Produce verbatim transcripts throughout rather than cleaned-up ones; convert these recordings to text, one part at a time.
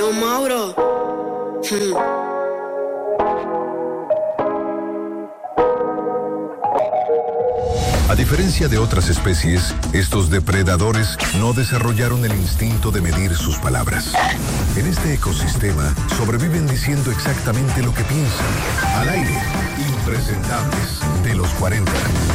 Don Mauro. A diferencia de otras especies, estos depredadores no desarrollaron el instinto de medir sus palabras. En este ecosistema sobreviven diciendo exactamente lo que piensan. Al aire, impresentables de los cuarenta.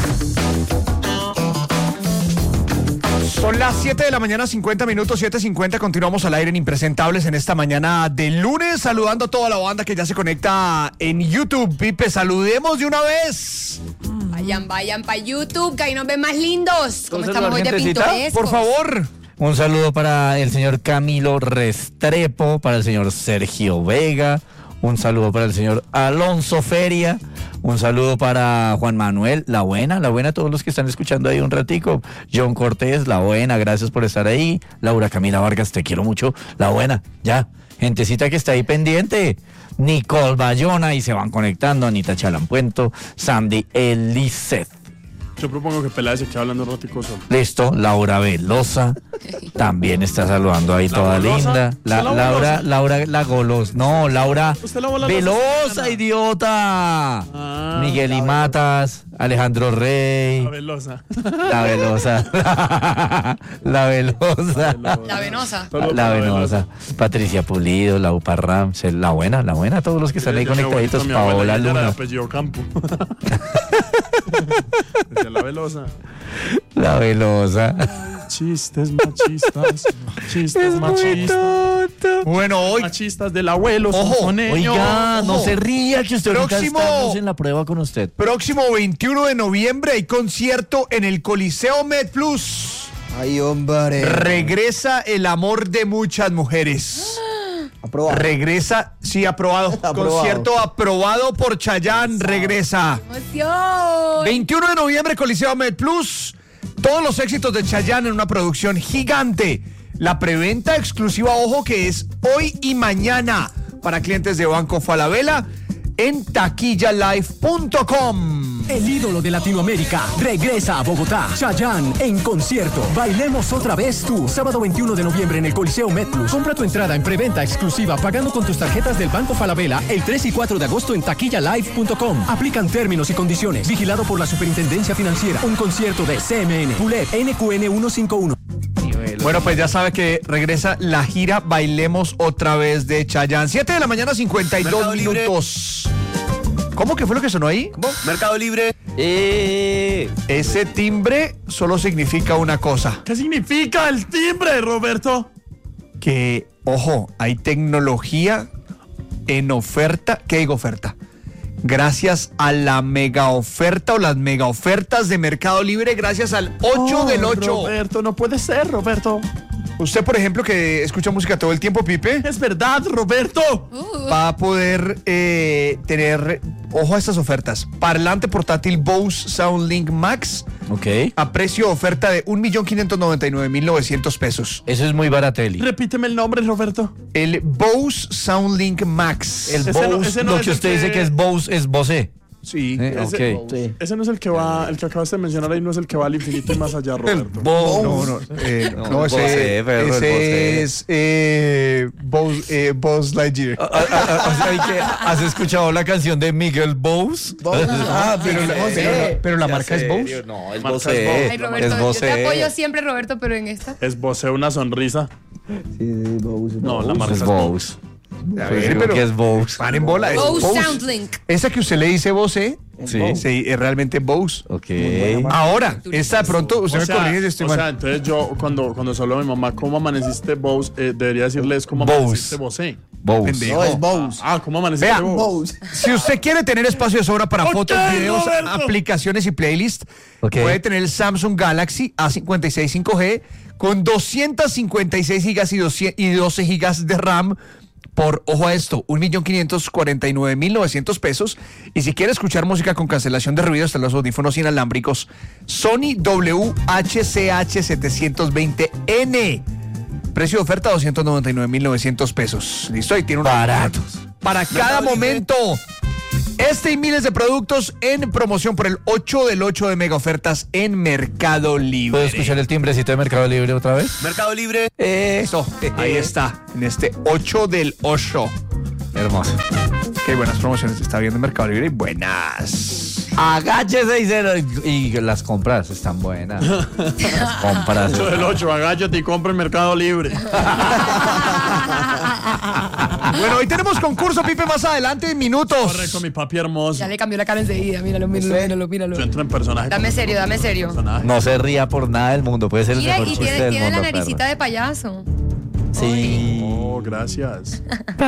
Son las siete de la mañana, cincuenta minutos, siete cincuenta. Continuamos al aire en Impresentables en esta mañana de lunes, saludando a toda la banda que ya se conecta en YouTube. Pipe, saludemos de una vez. Vayan, vayan para YouTube, que ahí nos ven más lindos. Como estamos hoy de pintorescos. Por favor. Un saludo para el señor Camilo Restrepo, para el señor Sergio Vega, un saludo para el señor Alonso Feria, un saludo para Juan Manuel, la buena, la buena, todos los que están escuchando ahí un ratico. John Cortés, la buena, gracias por estar ahí. Laura Camila Vargas, te quiero mucho, la buena, ya. Gentecita que está ahí pendiente. Nicole Bayona, y se van conectando. Anita Chalampuento, Sandy Eliseth. Yo propongo que Peláez se quede hablando un ratico solo. Listo, Laura Velosa también está saludando ahí, ¿La toda Velosa? linda. La, ¿Usted la Laura, Velosa? Laura la Golos. No, Laura ¿Usted la Velosa? Velosa, idiota. Ah, Miguel y Matas, Alejandro Rey. La Velosa. La Velosa. La Velosa. La venosa. Solo La para Venosa. Patricia Pulido, la Uparram, la buena, la buena, todos los que están ahí Yo, mi conectaditos. abuelito, mi abuela, Paola ella era de Luna. apellido Campo. Decía la Velosa. La Velosa. Chistes machistas. Chistes Es muy machistas. tonto. Bueno, hoy Machistas del abuelo. Ojo, sonfoneño. Oiga, no ojo. se ría que usted ahorita Próximo- estamos en la prueba con usted. próximo veintiuno de noviembre hay concierto en el Coliseo Med Plus. Ay, hombre. Regresa el amor de muchas mujeres. Aprobado. Regresa, sí, aprobado. Aprobado. Concierto aprobado por Chayanne, regresa. ¡Emoción! veintiuno de noviembre, Coliseo Med Plus. Todos los éxitos de Chayanne en una producción gigante. La preventa exclusiva, ojo, que es hoy y mañana para clientes de Banco Falabella en taquilla live punto com. El ídolo de Latinoamérica regresa a Bogotá. Chayanne en concierto. Bailemos otra vez tú. Sábado veintiuno de noviembre en el Coliseo MedPlus. Compra tu entrada en preventa exclusiva pagando con tus tarjetas del Banco Falabella el tres y cuatro de agosto en taquilla live punto com. Aplican términos y condiciones. Vigilado por la Superintendencia Financiera. Un concierto de C M N. Pulet N Q N ciento cincuenta y uno. Bueno, pues ya sabe que regresa la gira Bailemos otra vez de Chayanne. siete de la mañana, cincuenta y dos Mercado Libre. minutos. ¿Cómo que fue lo que sonó ahí? Mercado Libre. Eh, Ese timbre solo significa una cosa. ¿Qué significa el timbre, Roberto? Que, ojo, hay tecnología en oferta. ¿Qué digo oferta? Gracias a la mega oferta o las mega ofertas de Mercado Libre, gracias al ocho Oh, del ocho. Roberto, no puede ser, Roberto. Usted, por ejemplo, que escucha música todo el tiempo, Pipe, Es verdad, Roberto. va a poder eh, tener, ojo a estas ofertas, parlante portátil Bose SoundLink Max ok. a precio de oferta de un millón quinientos noventa y nueve mil novecientos pesos. Eso es muy barateli. Repíteme el nombre, Roberto. El Bose SoundLink Max. El Ese no- Bose, ese no lo es que el usted que- dice que es Bose, es Bose. Sí. Eh, Ese, ok. Sí. ese no es el que va, el que acabas de mencionar ahí, no es el que va al infinito y más allá, Roberto. Bose. No, no, eh, No, no, el ese, Bose, perro, el ese Bose. es eh, Bose, eh, Buzz Lightyear. Ah, ah, ah, o sea, ¿y qué? ¿Has escuchado la canción de Miguel Bose? Ah, pero, la, Bose. pero la- pero la ¿Ya marca es serio? Bose. No, es Marca Bose. es Bose. Ay, Roberto, Es yo te Bose. apoyo siempre, Roberto, pero en esta. Esbocé una sonrisa. Sí, Bose. No, la marca Es es Bose. A Pues ver, digo pero que es Bose. paren bola. es Bose Bose. SoundLink. Esa que usted le dice Bose, Sí. sí, es realmente Bose. Ok. Ahora, esta de pronto, usted O me sea, corrige si estoy o mal. sea, entonces yo cuando, cuando solo a mi mamá, ¿cómo amaneciste Bose? Eh, debería decirles cómo Bose. amaneciste Bose. Bose. Pendejo. No, es Bose. Ah, ¿cómo amaneciste Vea, Bose? Bose. Si usted quiere tener espacio de sobra para Ok, fotos, videos, Roberto. aplicaciones y playlists, Ok. puede tener el Samsung Galaxy A cincuenta y seis cinco G con doscientos cincuenta y seis gigas y doscientos y doce gigas de RAM por, ojo a esto, un millón quinientos cuarenta y nueve mil novecientos pesos. Y si quiere escuchar música con cancelación de ruido hasta los audífonos inalámbricos, Sony W H C H setecientos veinte N. Precio de oferta doscientos noventa y nueve mil novecientos pesos. Listo, ahí tiene una Baratos. para cada momento. Este y miles de productos en promoción por el ocho del ocho de Mega Ofertas en Mercado Libre. ¿Puedo escuchar el timbrecito de Mercado Libre otra vez? Mercado Libre. Eso, ahí está, en este ocho del ocho. Hermoso. Qué buenas promociones está viendo en Mercado Libre y buenas. Agáchese y, se- y las compras están buenas. Las compras. ocho del ocho, agáchate y compra en Mercado Libre. Bueno, hoy tenemos concurso, Pipe, más adelante en minutos. Correcto, mi papi hermoso. Ya le cambió la cara enseguida, míralo, míralo, míralo, míralo. Yo entro en personaje. Dame serio, dame serio. Personaje. No se ría por nada del mundo. Puede ser el Mira, mejor y chiste tiene, del tiene la mundo, naricita perra. de payaso. Sí. Oh, gracias.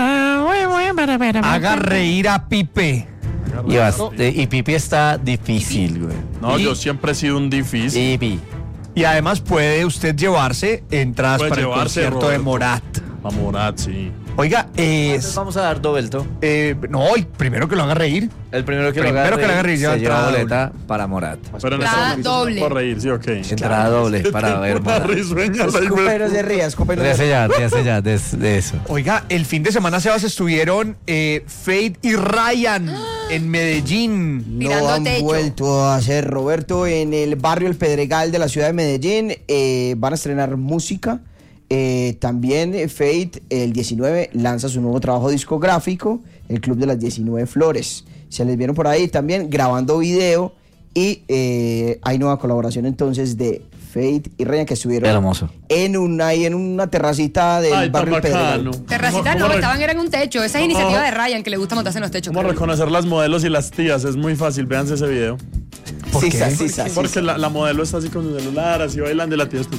Haga reír a Pipe. Y, bast- eh, y Pipi está difícil, güey. No, Y- yo siempre he sido un difícil. Pipi. Y además puede usted llevarse entradas Puede para el llevarse, concierto de Roberto. Morat. A Morat, sí. Oiga, eh, Entonces vamos a dar dobelto. eh, no, el primero que lo haga reír. El primero que Primero lo haga que lo haga reír, se lleva lleva entrada boleta para Morat. Pero en Entrada este momento doble. por reír, sí, ok. Entrada doble para ver Una Morat. risueña, la Escupero de ría, escupero de Déjese ría. ya, déjese ya de, de eso. Oiga, el fin de semana, Sebas, estuvieron eh, Fate y Ryan en Medellín. No Tirando han techo. vuelto a hacer, Roberto, en el barrio El Pedregal de la ciudad de Medellín. Eh, van a estrenar música. Eh, también eh, Fate el diecinueve lanza su nuevo trabajo discográfico, el Club de las diecinueve Flores. Se les vieron por ahí también grabando video y eh, hay nueva colaboración entonces de Fate y Ryan que estuvieron Hermoso. en una, ahí en una terracita del Ay, tan barrio El Pedregal. bacano. Terracita ¿Cómo- no, cómo re- estaban era en un techo. Esa es iniciativa de Ryan, que le gusta montarse en los techos. ¿Cómo creo. reconocer las modelos y las tías? Es muy fácil, véanse ese video. ¿Por Sí, qué? sa- sí, sa- sí, Porque sa. la, la modelo está así con su celular, así bailando y la tía está...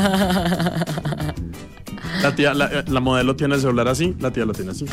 La tía, la, la modelo tiene el celular así, la tía lo tiene así.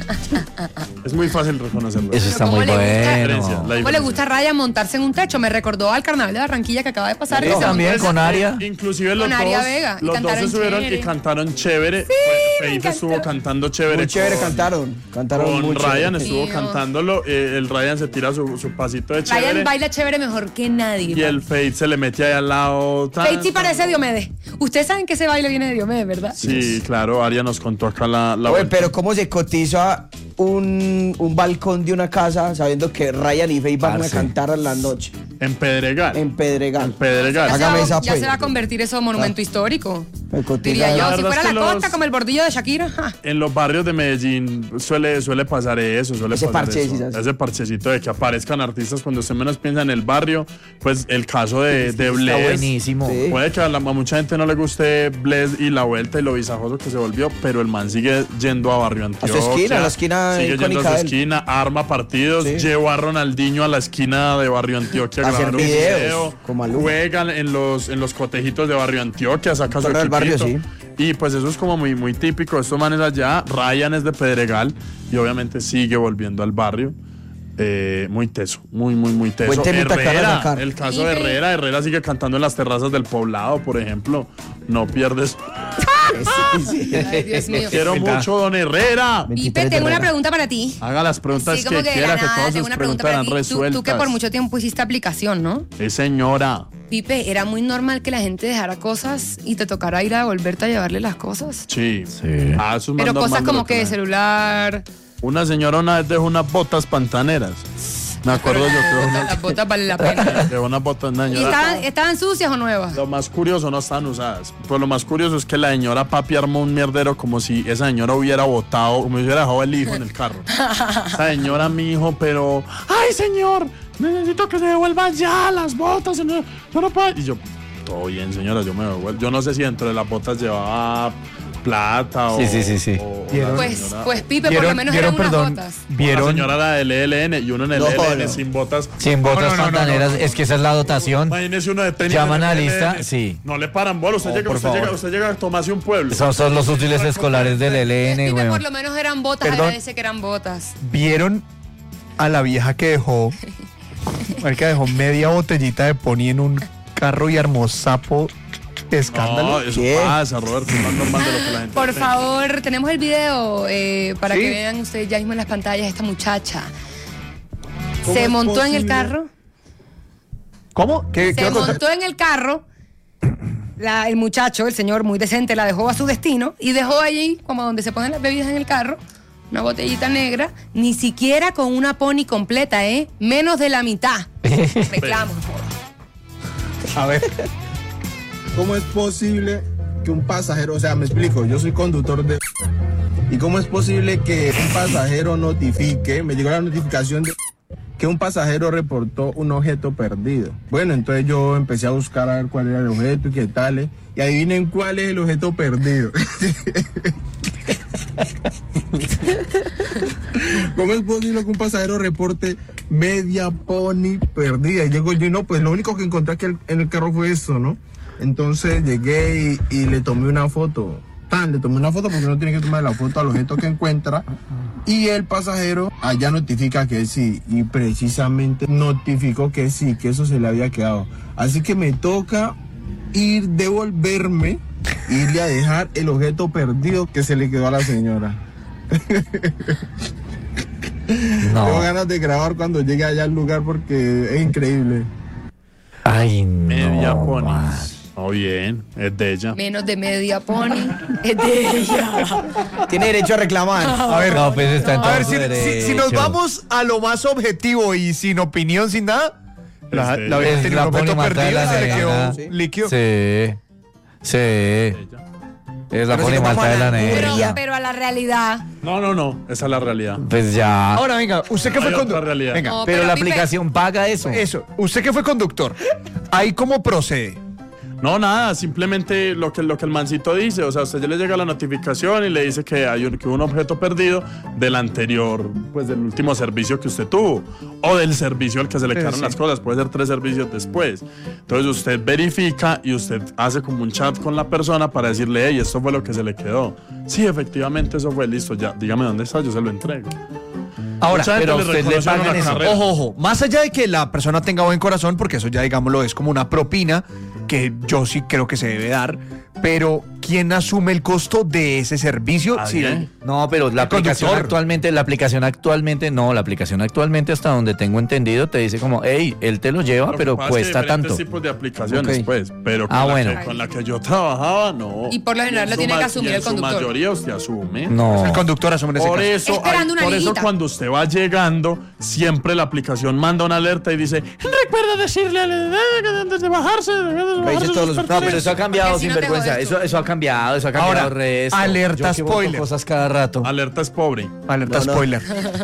Es muy fácil reconocerlo. Eso está ¿cómo muy le gusta? La diferencia, bueno. la ¿Cómo le gusta a Ryan montarse en un techo? Me recordó al carnaval de Barranquilla que acaba de pasar. Sí, que se también montó con ese- Aria. Eh, Inclusive los Con Aria dos, Vega, y los dos se cantaron subieron chévere. y cantaron chévere. me Feid encantó. estuvo cantando chévere. Muy chévere con- cantaron. Cantaron Con muy Ryan chévere. estuvo Sí, cantándolo. eh, el Ryan se tira su, su pasito de chévere. Ryan baila chévere mejor que nadie. Y el Feid se le mete ahí al lado. tan, Fate sí tan. parece Diomedes. Ustedes saben que ese baile viene de Diomedes, ¿verdad? Sí, claro, Aria nos contó acá la, la Oye, vuelta. pero ¿cómo se cotiza un, un balcón de una casa sabiendo que Ryan y Faye van a Parce. cantar a la noche En Pedregal. en Pedregal? En Pedregal. Ya, se Hágame va, esa, ya pues. se va a convertir eso en monumento histórico. Me cotiza. Diría La yo, si verdad fuera es que la costa los- como el bordillo de Shakira. ja. En los barrios de Medellín suele, suele pasar eso, suele Ese pasar parche, eso. sí, sí. Ese parchecito de que aparezcan artistas cuando usted menos piensa en el barrio. Pues el caso de, de Está Bless. buenísimo. Sí. Puede que a, la- a mucha gente no le guste Bless y la vuelta y lo visajoso que se volvió, pero el man sigue yendo a Barrio Antioquia. esquina, a la esquina Sigue yendo a icónica su de él. esquina, arma partidos, Sí. lleva a Ronaldinho a la esquina de Barrio Antioquia a A hacer grabar un videos, video. con Maluma. Juegan en los, en los cotejitos de Barrio Antioquia, saca su Barrio del barrio, equipito. Y pues eso es como muy, muy típico. Estos manes allá, Ryan es de Pedregal y obviamente sigue volviendo al barrio. Eh, muy teso, muy, muy, muy teso. Buen temita que van a Herrera, sacar. el caso de Y- Herrera, Herrera sigue cantando en las terrazas del poblado, por ejemplo. No pierdes. Ay, Dios mío. Quiero mucho, don Herrera. Pipe, veintitrés de tengo una enero. pregunta para ti. Haga las preguntas Sí, como que, que de quiera, la que nada, todas tengo sus una pregunta preguntas para eran ti. Tú, resueltas. tú que por mucho tiempo hiciste aplicación, ¿no? Sí, señora. Pipe, ¿era muy normal que la gente dejara cosas y te tocara ir a volverte a llevarle las cosas? Sí. Sí. Ah, eso es más Pero normal cosas de como lo que de la- celular, Una señora una vez dejó unas botas pantaneras. Me acuerdo yo que una, las botas valen la pena. dejó unas botas una ¿Y señora. estaban, estaban sucias o nuevas? Lo más curioso, no estaban usadas. Pues lo más curioso es que la señora papi armó un mierdero como si esa señora hubiera botado, como si hubiera dejado el hijo en el carro. Esa señora, mi hijo, pero. ¡Ay, señor! Necesito que se devuelvan ya las botas. señor. Yo no puedo. Y yo, todo bien, señora, yo me devuelvo. Yo no sé si dentro de las botas llevaba plata o. Sí, sí, sí, sí. o- o ¿Vieron? la Pues, señora- pues Pipe, por lo menos eran unas perdón, botas. La vieron, señora era del E L N y uno en el No, E L N no. sin botas. Sin botas No, no, no, pantaneras, no, no, no. es que esa es la dotación. Imagínese uno de tenis. Llaman en a el lista, E L N. sí. No le paran bola. Usted, No, llega, por usted, favor. llega, usted llega a tomarse un pueblo. Son, son los útiles escolares del L N, Pipe, weón. por lo menos eran botas, Perdón. agradece que eran botas. vieron a la vieja que dejó, marica, dejó media botellita de poni en un carro y armó sapo escándalo. No, eso ¿Qué? pasa, Roberto. Es más normal de lo que la gente Por cree. favor, tenemos el video eh, para Sí. que vean ustedes ya mismo en las pantallas esta muchacha. ¿Cómo Se es montó en el posible? carro. ¿Cómo? ¿Qué, qué Se va a contar? montó en el carro. La- el muchacho, el señor muy decente, la dejó a su destino y dejó allí, como donde se ponen las bebidas en el carro, una botellita negra, ni siquiera con una pony completa, ¿eh? Menos de la mitad. Reclamo. A ver. ¿Cómo es posible que un pasajero, o sea, me explico, yo soy conductor de... ¿Y cómo es posible que un pasajero notifique, me llegó la notificación de que un pasajero reportó un objeto perdido? Bueno, entonces yo empecé a buscar a ver cuál era el objeto y qué tal, ¿eh? Y adivinen cuál es el objeto perdido. ¿Cómo es posible que un pasajero reporte media pony perdida? Y llego yo, no, pues lo único que encontré aquí en el carro fue esto, ¿no? Entonces llegué y, y le tomé una foto. Tan, le tomé una foto porque uno tiene que tomar la foto al objeto que encuentra. Y el pasajero allá notifica que sí. Y precisamente notificó que sí, que eso se le había quedado. Así que me toca ir, devolverme, irle a dejar el objeto perdido que se le quedó a la señora. No. Tengo ganas de grabar cuando llegue allá al lugar porque es increíble. Ay, no. Media man. ponis. Oh, bien, es de ella. Menos de media pony, es de ella. Tiene derecho a reclamar. A ver, No, pues está en a todo ver su si, si- si nos derecho. vamos a lo más objetivo y sin opinión, sin nada. La, Este, la vieja es tenía la un objeto pony malta de perdido y la se le quedó nena. Sí. líquido. Sí. Sí. Ella. Es la Pero si pone nos vamos malta de a la la Pero, nena. pero a la realidad. No, no, no, esa es la realidad. Pues ya. Ahora, venga, usted que Hay fue otra conductor. realidad. Venga, No, pero pero la Pipe- aplicación paga eso. eso. Usted que fue conductor. ¿Ahí cómo procede? No, nada, simplemente lo que, lo que el mancito dice, o sea, a usted ya le llega la notificación y le dice que hay un, que hubo un objeto perdido del anterior, pues del último servicio que usted tuvo, o del servicio al que se le Sí, quedaron sí. las cosas, puede ser tres servicios después. Entonces usted verifica y usted hace como un chat con la persona para decirle, hey, esto fue lo que se le quedó. Sí, efectivamente, eso fue, listo, ya, dígame dónde está, yo se lo entrego. Ahora, Mucha gente pero a usted le reconocieron pagan la eso. carrera. ojo, ojo, más allá de que la persona tenga buen corazón, porque eso ya digámoslo es como una propina que yo sí creo que se debe dar, pero ¿quién asume el costo de ese servicio? Sí, Nadie. No, pero la El aplicación conductor. actualmente, la aplicación actualmente, no, la aplicación actualmente, hasta donde tengo entendido, te dice como, hey, él te lo lleva, Lo que pero pasa es que hay cuesta diferentes tanto. tipos de aplicaciones, Ok. pues, pero con, Ah, la bueno. que, con la que yo trabajaba, no. Y por lo general en lo su tiene que ma- asumir y en el conductor. su mayoría usted asume. No. el conductor asume en ese Por caso. eso, Esperando hay- una por eso liguita. cuando usted va llegando, siempre la aplicación manda una alerta y dice, recuerda decirle al antes de bajarse. Lo dice todos los- No, pero eso ha cambiado, Porque si no te sinvergüenza. jodes tú. Eso, eso ha cambiado, eso ha cambiado. Ahora, el resto. alerta Yo que voto spoiler. cosas cada rato. Alerta es pobre. Alerta No, no. spoiler.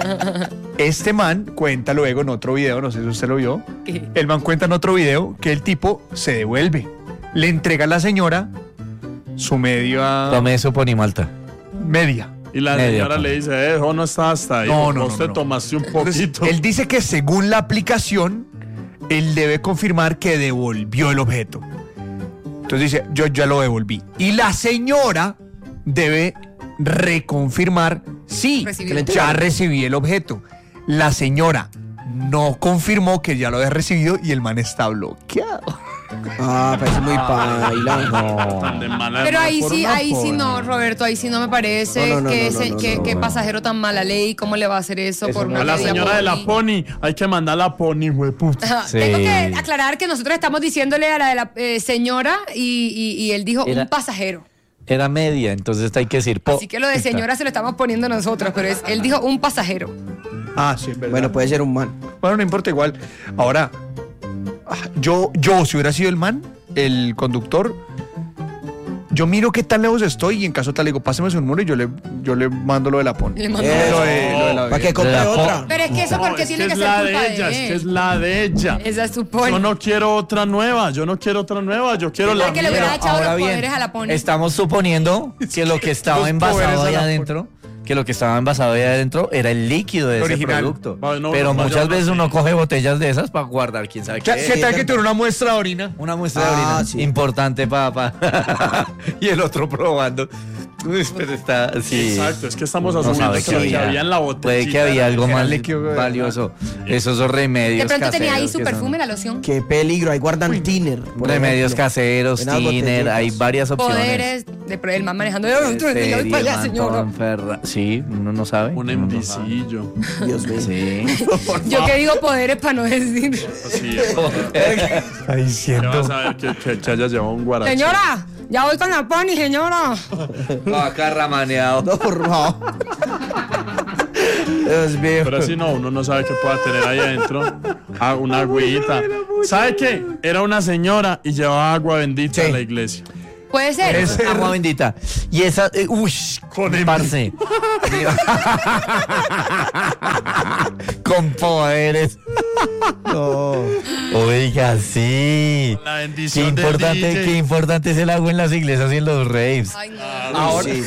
Este man cuenta luego en otro video, no sé si usted lo vio. ¿Qué? El man cuenta en otro video que el tipo se devuelve. Le entrega a la señora su media. Tome eso, Pony Malta. Media. Y la Media, señora pues. le dice, eh, no está hasta ahí. No, no, no, Vos te no. tomaste un Entonces, poquito. él dice que según la aplicación, él debe confirmar que devolvió el objeto. Entonces dice, yo ya lo devolví. Y la señora debe reconfirmar, sí, Recibido. ya recibí el objeto. La señora no confirmó que ya lo había recibido y el man está bloqueado. Ah, parece muy paila. Tan de mala Pero ahí por sí, una ahí sí pobre. no, Roberto, ahí sí no me parece No, no, no, que, no, ese, no, no, que, no, que no. pasajero tan mala ley, ¿cómo le va a hacer eso, Eso por no. una A la media señora de la pony? pony, hay que mandar la pony, hueputa. Ajá, Sí. Tengo que aclarar que nosotros estamos diciéndole a la de la eh, señora y, y- y él dijo Era- un pasajero. Era media, entonces hay que decir. po- Así que lo de señora se lo estamos poniendo nosotros, pero es, él dijo un pasajero. Ah, sí, es verdad. Bueno, puede ser un man. Bueno, no importa igual. Ahora, ah, yo, yo, si hubiera sido el man, el conductor, yo miro qué tan lejos estoy y en caso tal le digo, páseme su número y yo le, yo le mando lo de la pon. Le mandó Eh, Lo de, lo de la ¿Para que compre La po- otra? Pero es que eso No, porque es tiene que que es ser la culpa de de ella, él. es que es la de ella. Esa es su pony. Yo no quiero otra nueva, yo no quiero otra nueva, yo quiero la que le mía. hubiera echado Ahora los bien, poderes a la pony. estamos suponiendo que lo que estaba Los envasado poderes a ahí la pony. adentro, que lo que estaba envasado ahí adentro era el líquido de El ese original. producto. Bueno, no, Pero no, muchas yo no veces sé. uno coge botellas de esas para guardar, quién sabe ¿Qué, qué. qué tal que tiene una muestra de orina? Una muestra de Ah, orina sí. importante para pa. Y el otro probando. Uy, pero está, sí. Exacto, es que estamos No asumiendo sabe que qué lo que había. había en la botella. Puede que había algo Era más líquido, ¿verdad? valioso. Esos son remedios De pronto tenía ahí caseros su que perfume, son- la loción. Qué peligro, ahí guardan tiner. por Remedios ejemplo. caseros, En las tiner, botellitas. hay varias opciones. Poderes, de, el man manejando. Yo Serie, voy para allá, man, señora. todo enferra- Sí, uno no sabe. Un uno no sabe. envicillo. Dios mío. Sí. Yo que digo poderes para no decir. Así Está ya diciendo. vas a ver que, que, que haya llevado un guarache. Señora, ya voy con la pony, señora. Acá ramaneado. No, por favor. Dios mío. Pero si no, uno no sabe qué pueda tener ahí adentro. Ah, una agüita. ¿Sabe qué? Era una señora y llevaba agua bendita Sí. a la iglesia. Puede ser. Es agua bendita. Y esa, eh, uy, Con parce. Con poderes. No. Oiga, sí. La Qué bendición del importante, D J. qué importante es el agua en las iglesias y en los raves. Ay, no. Ahora Sí.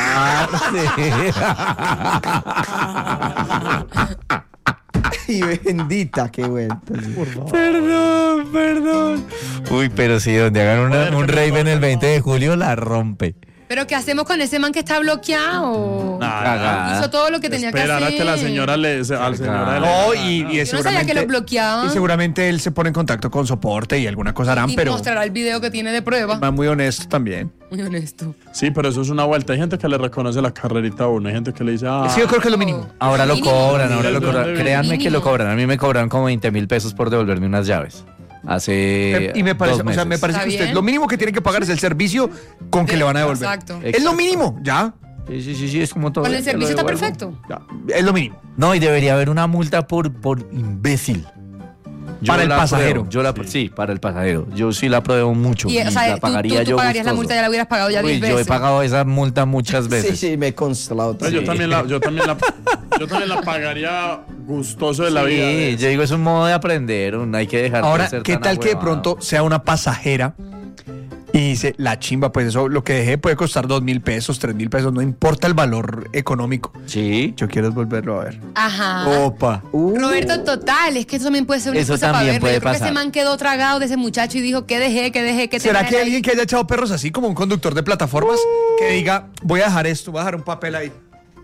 Y bendita, qué vuelta. Perdón, perdón. Uy, pero sí, donde hagan una- Joder, un pero rave en el no. veinte de julio, la rompe. ¿Pero qué hacemos con ese man que está bloqueado? Nada. Cagada. Hizo todo lo que tenía que Esperar hacer. a que la señora le... se- Al señora le... No, y, y Yo no sabía que seguramente, lo bloqueaban. y seguramente él se pone en contacto con soporte y alguna cosa harán, Y pero mostrará el video que tiene de prueba. va muy honesto también. Muy honesto. Sí, pero eso es una vuelta. Hay gente que le reconoce la carrerita a uno. Hay gente que le dice, ah, Sí, yo creo que es lo mínimo. Ahora lo Mínimo. cobran, ahora lo ¿De cobran. dónde Créanme que lo Mínimo. cobran. A mí me cobran como veinte mil pesos por devolverme unas llaves. Hace Eh, y me parece, dos o sea, me meses. parece ¿Está que usted bien? lo mínimo que tiene que pagar es el servicio con que le van a devolver. Exacto. Es lo mínimo, ya. Sí, sí, sí, sí, es como todo. Con el Te lo servicio está devuelvo. perfecto. Ya, es lo mínimo. No, y debería haber una multa por, por imbécil. Para el la pasajero. apruebo, Yo la, sí. para el pasajero. Yo sí la apruebo mucho. Y, Y, o sea, la tú, pagaría tú, tú yo pagarías la gustoso. multa, ya la hubieras pagado ya Uy, diez yo veces. he pagado esa multa muchas veces. Sí, sí, me consta la otra. No, yo Sí. también la, yo también la, yo también la pagaría gustoso de la vida. Sí, yo digo, es un modo de aprender, un- hay que dejar de Ahora, ser ¿qué tan tal que de ahuevado. pronto sea una pasajera y dice, la chimba, pues eso, lo que dejé puede costar dos mil pesos, tres mil pesos, no importa el valor económico. Sí. Yo quiero volverlo a ver. Ajá. Opa. Uh, Roberto, total, es que eso también puede ser una Eso excusa para también verlo. puede Yo creo que pasar. ese man quedó tragado de ese muchacho y dijo, ¿qué dejé, qué dejé, qué ¿Será tenía que ahí? alguien que haya echado perros así como un conductor de plataformas que diga, voy a dejar esto, voy a dejar un papel ahí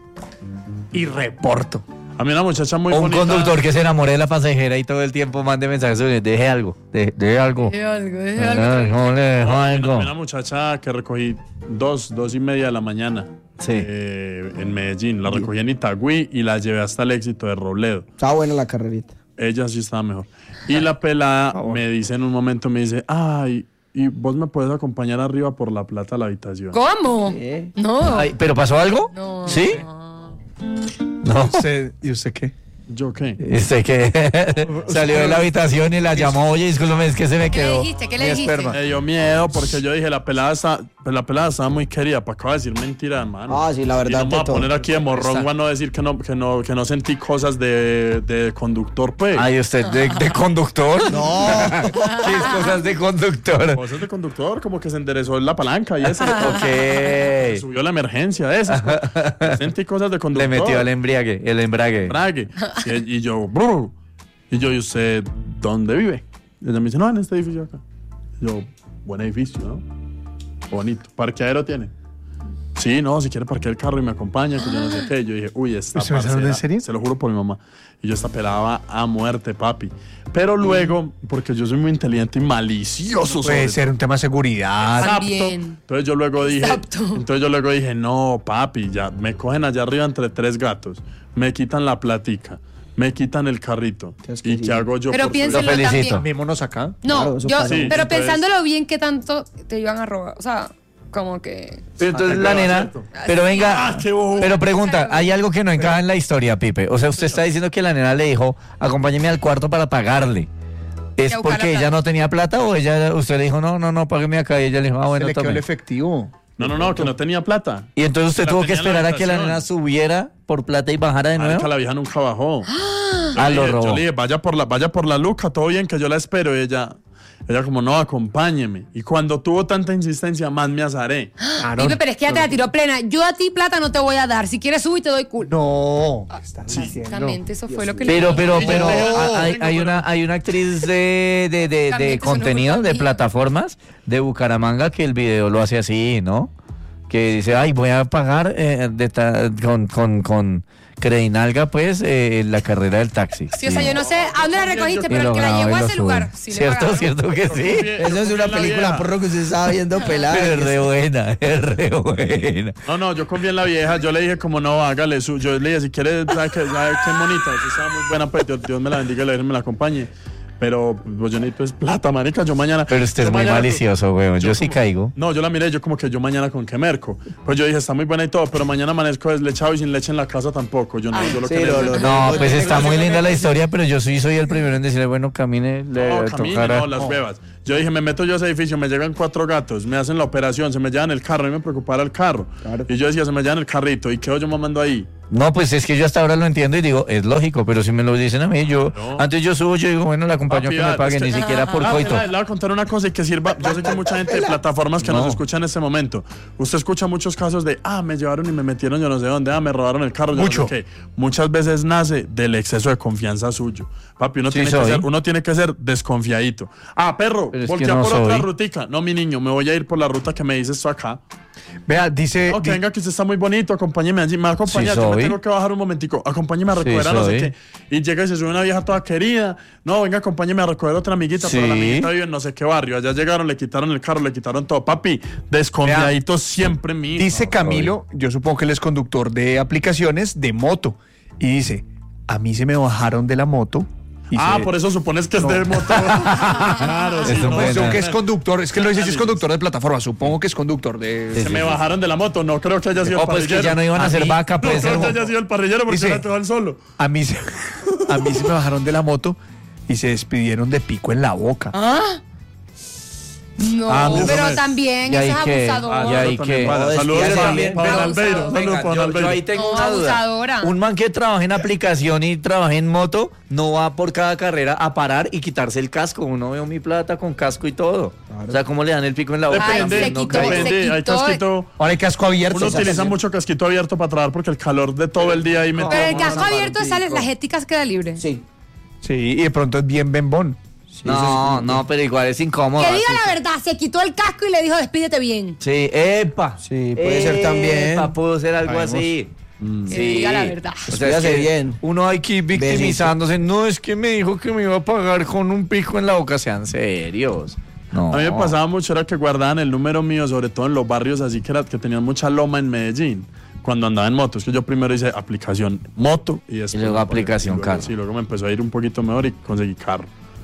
y reporto? A mí una muchacha muy O un bonita. conductor que se enamore de la pasajera y todo el tiempo mande mensajes sobre, deje algo, de- deje algo. Deje algo, deje algo. Ah, no le dejo A mí algo. una muchacha que recogí dos, dos y media de la mañana. Sí. eh, en Medellín. La recogí en Itagüí y la llevé hasta el Éxito de Robledo. Estaba buena la carrerita. Ella sí estaba mejor. Y la pelada me dice en un momento, me dice, ay, ¿y vos me puedes acompañar arriba por la plata a la habitación? ¿Cómo? ¿Eh? No. Ay, ¿pero pasó algo? No. ¿Sí? No. ¿Usted- ¿Y usted qué? ¿Yo qué? Este que salió de la habitación y la llamó, oye, discúlpame, es que se me ¿Qué le quedó. dijiste? ¿Qué mi le dijiste? esperma. Me dio miedo porque yo dije, la pelada está, pues la pelada estaba muy querida, para acá decir mentira, hermano. Ah, sí, la verdad, Y no me voy a Teto. poner aquí de morrón para no decir que no, que no, que no sentí cosas de, de conductor, pues. Ay, usted de, de conductor. No. ¿Qué es cosas de conductor? Cosas de conductor, como que se enderezó la palanca y eso. Se Ok. subió la emergencia de esas. Pues. Sentí cosas de conductor. Le metió el embriague, el embrague. Embrague. Y, y yo, "Brr". Y yo, ¿y usted dónde vive? Y ella me dice, no, en este edificio acá. Y yo, buen edificio, ¿no? Bonito. ¿Parqueadero tiene? Sí, no, si quiere parquear el carro y me acompaña, que yo no sé qué. Yo dije, uy, esta ¿Usted me está hablando en parcera, serio? se lo juro por mi mamá. Y yo esta pelaba a muerte, papi. Pero luego, porque yo soy muy inteligente y malicioso. sobre Puede ser un tema de seguridad. Exacto. También. Entonces yo luego dije, Exacto. entonces yo luego dije, no, papi, ya me cogen allá arriba entre tres gatos, me quitan la platica, me quitan el carrito. Tienes que ¿Y ir. qué hago yo? Pero por piénselo Lo felicito. también. Mémonos acá. No, Claro, eso yo, pasa. Sí, pero entonces- pensándolo bien, ¿qué tanto te iban a robar? O sea, como que... Pero entonces Ah, la qué nena, cierto. pero venga, Ah, qué bobo. pero pregunta, hay algo que no encaja en la historia, Pipe. O sea, usted está diciendo que la nena le dijo, acompáñeme al cuarto para pagarle. ¿Es Y a buscar porque la ella plata. no tenía plata o ella, usted le dijo, no, no, no, págueme acá? Y ella le dijo, ah, Se bueno, le quedó tome. el efectivo. No, no, no, que no tenía plata. Y entonces usted La tuvo que tenía en la esperar a que la habitación. nena subiera por plata y bajara de nuevo. Marica, la vieja nunca bajó. Yo Ah, le lo dije- robó. Yo le dije, vaya por la, vaya por la Luca, todo bien, que yo la espero. Y ella, ella como, no, acompáñeme. Y cuando tuvo tanta insistencia, más me azaré. Pipe, pero es que ya te la tiró plena. Yo a ti plata no te voy a dar. Si quieres subir, te doy culo. No. ¿Qué están diciendo? Exactamente, eso fue lo que le Pero, dije. pero, Sí, pero, yo- hay, tengo, hay pero- una, hay una actriz de, de, de, de También que eso no fue contenido, culpa de mía. plataformas, de Bucaramanga, que el video lo hace así, ¿no? Que dice, ay, voy a pagar eh, de ta- con, con, con Credinalga, pues, eh, la carrera del taxi. Sí, o sea, yo no sé a dónde la recogiste, Y pero lo el que la graba y llevó a lo ese sube. lugar. Sí, le ¿Cierto? pagaron. ¿Cierto que sí? Eso es una película porro que usted estaba viendo pelada. Pero es re buena, es re buena. No, no, yo confié en la vieja. Yo le dije, como no, hágale su. Yo le dije, si quiere, ¿sabe qué, sabe qué bonita? Esa estaba muy buena, pues Dios, Dios me la bendiga y la Virgen me la acompañe. Pero pues, yo necesito es plata, marica, yo mañana... Pero usted yo es muy mañana- malicioso, weón. Yo, yo sí como- caigo. No, yo la miré, yo como que yo mañana con qué merco. Pues yo dije, está muy buena y todo, pero mañana amanezco deslechado y sin leche en la casa tampoco. Yo no, yo lo sí, que lo- necesito- lo- No, no, pues yo- está yo- muy yo- linda yo- la historia, pero yo sí soy el primero en decirle, bueno, camine, le No, camine, tocará. no, las bebas. Yo dije, me meto yo a ese edificio, me llegan cuatro gatos, me hacen la operación, se me llevan el carro, a mí me preocupara el carro. Claro. Y yo decía, se me llevan el carrito, y quedo yo mamando ahí. No, pues es que yo hasta ahora lo entiendo y digo, es lógico, pero si me lo dicen a mí, yo, No. antes yo subo, yo digo, bueno, le acompaño a que Papi, me ah, paguen, es que- ni siquiera por Ah, coito. mira, le voy a contar una cosa y que sirva. Yo sé que hay mucha gente de plataformas que No. nos escucha en este momento. Usted escucha muchos casos de, ah, me llevaron y me metieron yo no sé dónde, ah, me robaron el carro, yo Mucho. no sé qué. Muchas veces nace del exceso de confianza suyo. Papi, uno, Sí, tiene, que soy. ser, uno tiene que ser desconfiadito. Ah, perro, Pero es que voltea no por otra soy. rutica. No, mi niño, me voy a ir por la ruta que me dices tú acá. Vea, dice... No, que di- venga, que usted está muy bonito, acompáñeme allí, me va a acompañar, Sí, yo me soy. tengo que bajar un momentico, acompáñeme a Sí, recoger a no sé soy. qué. Y llega y se sube una vieja toda querida, no, venga, acompáñeme a recoger otra amiguita, pero la Sí. amiguita vive en no sé qué barrio, allá llegaron, le quitaron el carro, le quitaron todo. Papi, desconfiadito siempre mío. Dice Camilo, yo supongo que él es conductor de aplicaciones de moto. Y dice, a mí se me bajaron de la moto. y Ah, se- por eso supones que es de moto. Claro, sí, Eso no, buena. Pues, supongo que es buena. conductor, es que él no dice si es Análisis. conductor de plataforma, supongo que es conductor de... Se me bajaron de la moto, no creo que haya sido Oh, el pues que parrillero. ya no iban a A hacer mí- vaca, No puede ser. creo que un- haya sido el parrillero porque Dice- se la quedó al solo. A mí, se, a mí se me bajaron de la moto y se despidieron de pico en la boca. ¿Ah? No, Ah, eso pero me- también ¿Y ahí eso es qué? abusador. Ah, Ah, ¿Y ahí eso también qué? pasa. No, Saludos es que para también- para pero Albeiro, abusador. saludos Venga, para yo, Albeiro. yo ahí tengo No, una duda. abusadora. Un man que trabaja en aplicación y trabaja en moto no va por cada carrera a parar y quitarse el casco. Uno veo mi plata con casco y todo. O sea, ¿cómo le dan el pico en la boca? Ay, Depende, se no quitó, depende, se hay quitó. casquito. Ahora hay casco abierto. Uno utiliza mucho casquito abierto para trabajar porque el calor de todo el día ahí me Pero el toma. casco abierto sale, la éticas queda libre. Sí. Sí, y de pronto es bien bembón. No, no, pero igual es incómodo. Que diga así. la verdad, se quitó el casco y le dijo despídete bien. Sí, epa. Sí, puede ser también. Epa, pudo ser algo Sabemos. así. Que diga la verdad. O sea, es Despídase que bien. uno hay que ir victimizándose. No, es que me dijo que me iba a pagar con un pico en la boca. Sean serios. No. A mí me pasaba mucho era que guardaban el número mío, sobre todo en los barrios así que, era, que tenían mucha loma en Medellín. Cuando andaba en moto, es que yo primero hice aplicación moto y después... Y luego me- aplicación y luego- carro. Sí, luego me empezó a ir un poquito mejor y conseguí carro.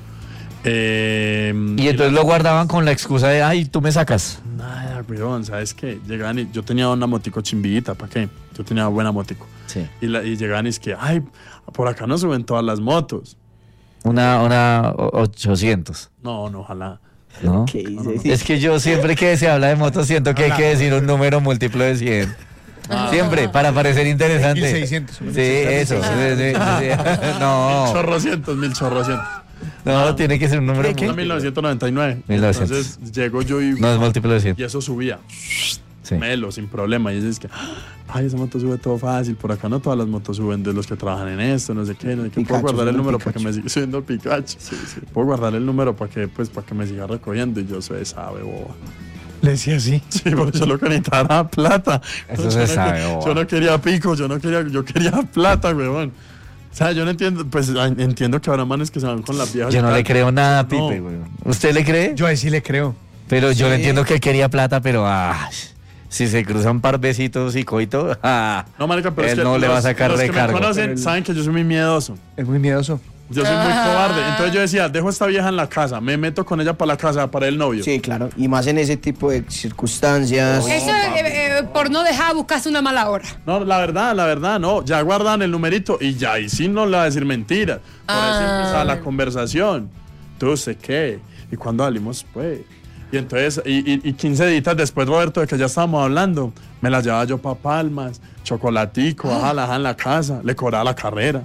Eh, Y entonces lo guardaban con la excusa de, ay, tú me sacas. Nada, weón, ¿sabes qué? Llegaban y yo tenía una motico chimbita, ¿para qué? Yo tenía buena motico. Sí. Y, la, y llegaban y es que, ay, por acá no suben todas las motos. Una, una o- ochocientos. No, no, ojalá. ¿No? ¿Qué dice? Es que yo siempre que se habla de motos siento que hay que decir un número múltiplo de cien. Siempre, para parecer interesante. mil seiscientos. Sí, eso. sí, sí, sí. No, Chorrocientos, mil chorrocientos. no, tiene que ser un número Era múltiplo. mil novecientos noventa y nueve. mil novecientos. Entonces llego yo y, No es múltiplo de cien. y eso subía. Sí. Melo, sin problema. Y es que, ay, esa moto sube todo fácil. Por acá no todas las motos suben de los que trabajan en esto, no sé qué. No sé qué. Puedo Pikachu, guardar el suena número Pikachu. para que me siga subiendo el Pikachu. Puedo guardar el número para que, pues, para que me siga recogiendo. Y yo soy sabe, boba. Le decía así. Sí, por eso lo que necesitaba era plata. Eso yo se no, sabe, que- boba. yo no quería pico, yo no quería, yo quería plata, weón. O sea, yo no entiendo, pues a- entiendo que habrá manes que se van con las viejas. Yo y no tal. le creo nada a No. Pipe, güey. ¿Usted le cree? Yo ahí sí le creo. Pero yo le entiendo que él quería plata, pero ah, si se cruzan par besitos y coito, ah, No, marica, pero es él que no le va a los- sacar los que me recargo. conocen saben que yo soy muy miedoso. Es muy miedoso. Yo soy muy cobarde. Entonces yo decía, dejo a esta vieja en la casa, me meto con ella para la casa, para el novio. Sí, claro. Y más en ese tipo de circunstancias. Eso eh, eh, por no dejar buscarse una mala hora. No, la verdad, la verdad, no. Ya guardan el numerito y ya, y sí no le va a decir mentiras. Por eso Ah. empieza la conversación. ¿Tú sé qué? ¿Y cuándo salimos, pues? Y entonces, y, y, y quince días después, Roberto, de que ya estábamos hablando, me la llevaba yo para Palmas, chocolatico, ajá, la dejaba en la casa, le cobraba la carrera.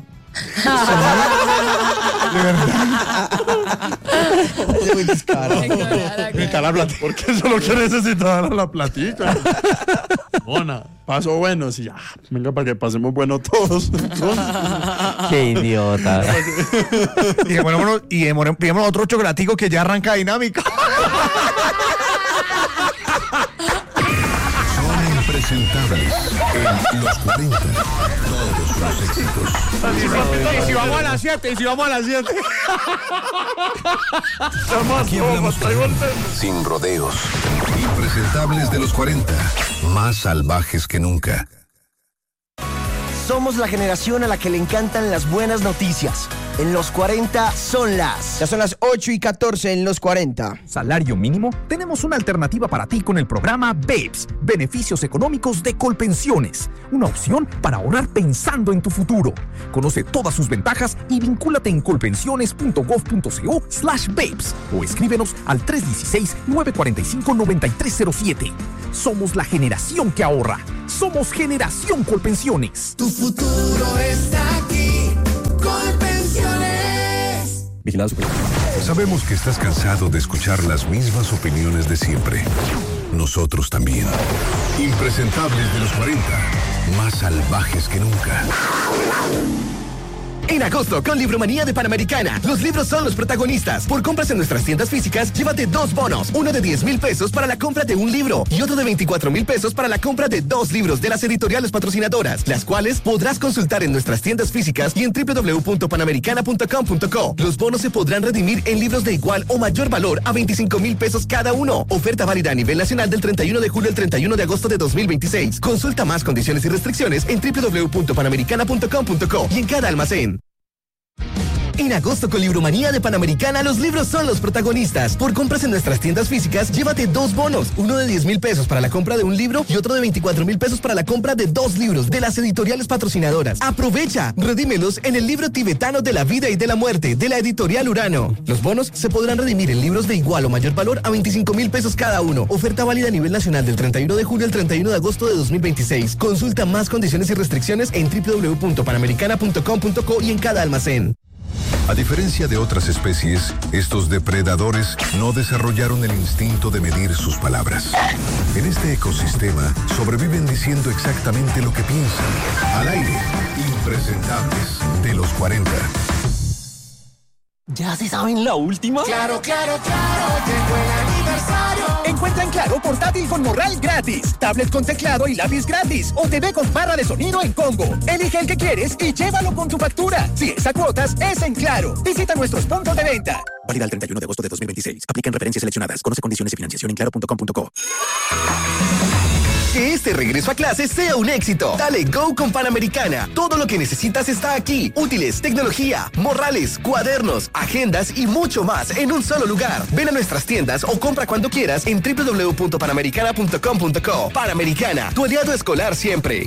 Es muy descarado. Porque eso es lo que necesitaba era la platica. Mona, paso bueno, sí, ah, venga para que pasemos bueno todos. Qué idiota. Y demorémonos, y demoré- pidámonos otro chocolatico que ya arranca dinámica. Son impresentables en los cuarenta. Todos los éxitos. Y si vamos a las siete, y si vamos a las siete. Aquí hablamos sin rodeos. Impresentables de los cuarenta. Más salvajes que nunca. Somos la generación a la que le encantan las buenas noticias. En los cuarenta son las... Ya son las ocho y catorce en los cuarenta. ¿Salario mínimo? Tenemos una alternativa para ti con el programa BABES, Beneficios Económicos de Colpensiones. Una opción para ahorrar pensando en tu futuro. Conoce todas sus ventajas y vincúlate en colpensiones.gov.co slash babes o escríbenos al tres uno seis, nueve cuatro cinco, nueve tres cero siete. Somos la generación que ahorra. Somos Generación Colpensiones. Tu futuro está aquí. Colpensiones. Vigilado Super. Sabemos que estás cansado de escuchar las mismas opiniones de siempre. Nosotros también. Impresentables de los cuarenta. Más salvajes que nunca. En agosto, con Libromanía de Panamericana, los libros son los protagonistas. Por compras en nuestras tiendas físicas, llévate dos bonos. Uno de diez mil pesos para la compra de un libro y otro de veinticuatro mil pesos para la compra de dos libros de las editoriales patrocinadoras, las cuales podrás consultar en nuestras tiendas físicas y en doble u doble u doble u punto panamericana punto com punto co. Los bonos se podrán redimir en libros de igual o mayor valor a veinticinco mil pesos cada uno. Oferta válida a nivel nacional del treinta y uno de julio al treinta y uno de agosto de dos mil veintiséis. Consulta más condiciones y restricciones en doble u doble u doble u punto panamericana punto com punto co y en cada almacén. En agosto con Libromanía de Panamericana, los libros son los protagonistas. Por compras en nuestras tiendas físicas, llévate dos bonos. Uno de diez mil pesos para la compra de un libro y otro de veinticuatro mil pesos para la compra de dos libros de las editoriales patrocinadoras. ¡Aprovecha! Redímelos en el libro tibetano de la vida y de la muerte, de la editorial Urano. Los bonos se podrán redimir en libros de igual o mayor valor a veinticinco mil pesos cada uno. Oferta válida a nivel nacional del treinta y uno de julio al treinta y uno de agosto de dos mil veintiséis. Consulta más condiciones y restricciones en doble u doble u doble u punto panamericana punto com punto co y en cada almacén. A diferencia de otras especies, estos depredadores no desarrollaron el instinto de medir sus palabras. En este ecosistema sobreviven diciendo exactamente lo que piensan. Al aire, impresentables de los cuarenta. ¿Ya se saben la última? Claro, claro, claro, llegó el aniversario. Encuentra en Claro portátil con morral gratis, tablet con teclado y lápiz gratis o T V con barra de sonido en combo. Elige el que quieres y llévalo con tu factura. Si es a cuotas, es en Claro. Visita nuestros puntos de venta. Válida el treinta y uno de agosto de dos mil veintiséis. Aplica en referencias seleccionadas. Conoce condiciones y financiación en claro punto com punto co. Que este regreso a clases sea un éxito. Dale go con Panamericana. Todo lo que necesitas está aquí. Útiles, tecnología, morrales, cuadernos, agendas y mucho más en un solo lugar. Ven a nuestras tiendas o compra cuando quieras en doble u doble u doble u punto panamericana punto com punto co. Panamericana, tu aliado escolar siempre.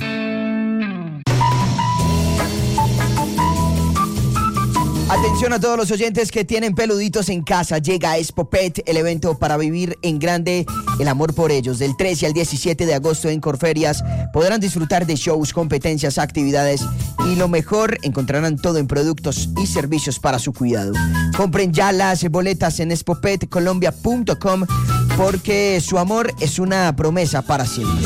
Atención a todos los oyentes que tienen peluditos en casa. Llega Expo Pet, el evento para vivir en grande el amor por ellos. Del trece al diecisiete de agosto en Corferias podrán disfrutar de shows, competencias, actividades y lo mejor, encontrarán todo en productos y servicios para su cuidado. Compren ya las boletas en expo pet colombia punto com porque su amor es una promesa para siempre.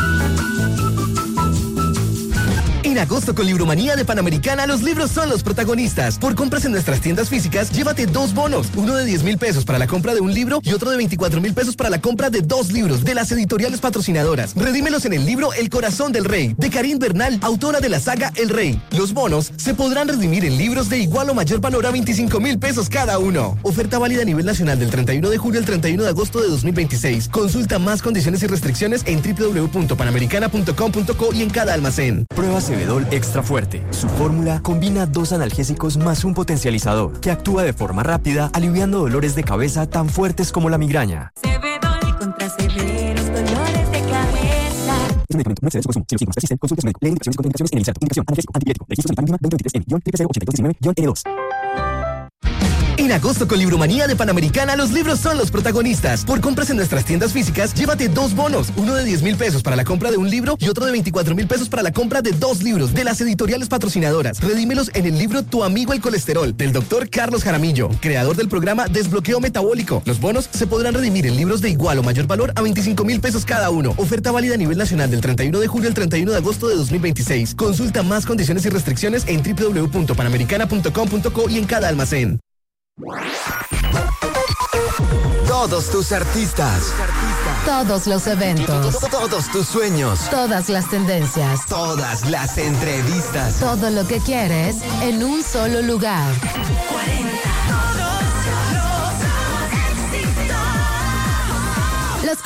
En agosto con Libromanía de Panamericana, los libros son los protagonistas. Por compras en nuestras tiendas físicas, llévate dos bonos. Uno de diez mil pesos para la compra de un libro y otro de veinticuatro mil pesos para la compra de dos libros de las editoriales patrocinadoras. Redímelos en el libro El Corazón del Rey, de Karin Bernal, autora de la saga El Rey. Los bonos se podrán redimir en libros de igual o mayor valor a veinticinco mil pesos cada uno. Oferta válida a nivel nacional del treinta y uno de julio al treinta y uno de agosto de dos mil veintiséis. Consulta más condiciones y restricciones en doble u doble u doble u punto panamericana punto com punto co y en cada almacén. Prueba Cebedol Extra Fuerte. Su fórmula combina dos analgésicos más un potencializador que actúa de forma rápida, aliviando dolores de cabeza tan fuertes como la migraña. Cebedol contra severos dolores de cabeza. Es un medicamento, no excede su consumo. Si los síntomas persisten, consulte a su médico. Lee indicaciones y contraindicaciones en el inserto. Indicación: analgésico, antipirético. Registro sanitario mínima veinte veintitrés N, T P C ochenta y dos diecinueve N dos. En agosto con Libromanía de Panamericana, los libros son los protagonistas. Por compras en nuestras tiendas físicas, llévate dos bonos. Uno de diez mil pesos para la compra de un libro y otro de veinticuatro mil pesos para la compra de dos libros de las editoriales patrocinadoras. Redímelos en el libro Tu Amigo el Colesterol, del doctor Carlos Jaramillo, creador del programa Desbloqueo Metabólico. Los bonos se podrán redimir en libros de igual o mayor valor a veinticinco mil pesos cada uno. Oferta válida a nivel nacional del treinta y uno de julio al treinta y uno de agosto de dos mil veintiséis. Consulta más condiciones y restricciones en doble u doble u doble u punto panamericana punto com punto co y en cada almacén. Todos tus artistas. Todos los eventos. Todos tus sueños. Todas las tendencias. Todas las entrevistas. Todo lo que quieres en un solo lugar. cuarenta.